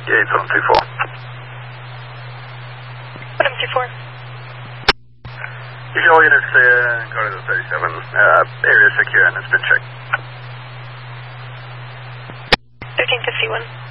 8734. What M34? Usually all units go to the 37. Area secure and it's been checked. 1351.